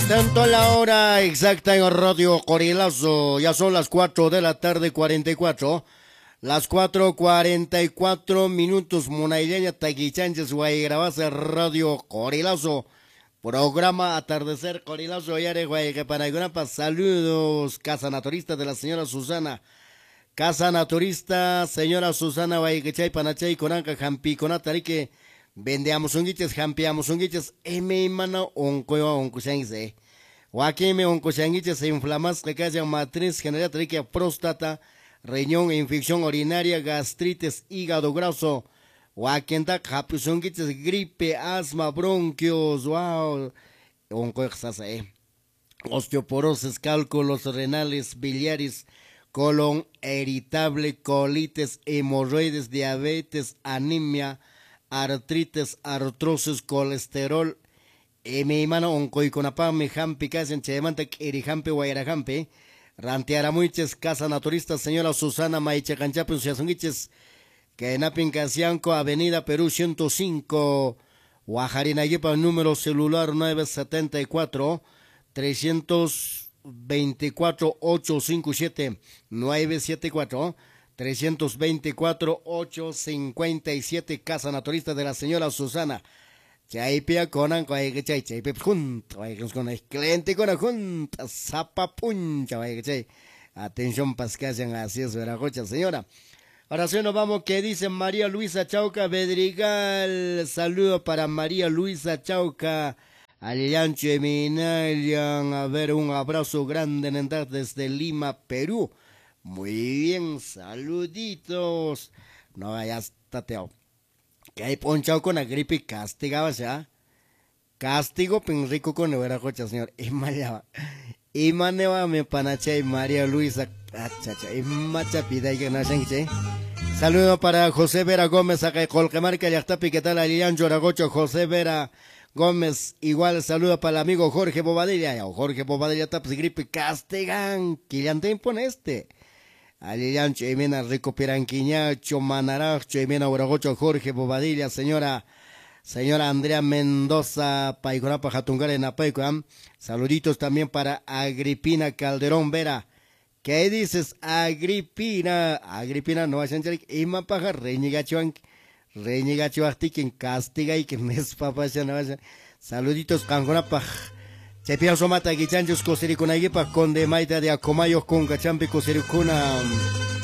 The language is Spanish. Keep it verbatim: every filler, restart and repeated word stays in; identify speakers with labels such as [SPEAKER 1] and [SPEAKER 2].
[SPEAKER 1] Tanto la hora exacta en Radio Corilazo, ya son las cuatro de la tarde, cuarenta y cuatro. Las cuatro cuarenta y cuatro minutos, Munaileña, Taquichanches, Guaygrabasa, Radio Corilazo. Programa Atardecer Corilazo, Yare, Guaygrapa. Saludos, Casa Naturista de la señora Susana. Casa Naturista, señora Susana, Guaygrachay, Panachay, Conanca, Jampi, Conatarique. Vendeamos unguiches, jampeamos unguiches, eme mano oncoyo oncuchangice. Wakeme oncuchangiches se inflamas que calla matriz general trique próstata, riñón, infección urinaria, gastritis, hígado graso. Wakenda japusunguiches, gripe, asma, bronquios, wow. Oncoyo xase. Osteoporosis, cálculos renales, biliares, colon irritable, colitis, hemorroides, diabetes, anemia, artritis, artrosis, colesterol, e mi mano oncoy con apame, jampi, casen, chemante, irihampe, guairahampe, ranteara muiches, casa naturista, señora Susana Maiche Canchapin, Siasungiches, que napin Casianco, Avenida Perú ciento cinco, Guajarina Yepa, número celular nueve siete cuatro, tres dos cuatro, ocho cinco siete, nueve siete cuatro, tres dos cuatro, ocho cinco siete, Casa Naturista de la señora Susana. Chaipia conan con chay, chaipe junto, con el cliente con la junta, zapa puncha, chay. Atención, pascayan, así es, verajocha, señora. Ahora sí nos vamos, que dice María Luisa Chauca Bedrigal. Saludo para María Luisa Chauca. Aliancho Eminalian, a ver, un abrazo grande en entrar desde Lima, Perú. Muy bien, saluditos. No, ya está, Teo. Que hay ponchado con la gripe castigaba ya. Castigo penrico con el verajocha, señor. Y malaba. Y maneva me panache María Luisa. Achacha. Y macha pida y que no se. Saludo para José Vera Gómez, acá de Colquemarca, Yachtapi, ¿qué tal? Alian Yoragocho, José Vera Gómez. Igual saludo para el amigo Jorge Bobadilla. Jorge Bobadilla, tapas gripe castigan. Que ya te impone este. Aliancho, Emena Rico Piranquiñacho, Manaracho, Emena Uragocho, Jorge Bobadilla, señora, señora Andrea Mendoza, Paicorapa Jatungar en Apaicoam. Saluditos también para Agripina Calderón Vera. ¿Qué dices, Agripina? Agripina, no vayan a ser, Ima Paja, Reñigachuan, Reñigachuasti, quien castiga y quien es papá, no vayan. Saluditos, Cangonapa. Chepia somata guichanchos cosiricuna yipa con de maita de acomayos con cachampi cosiricuna.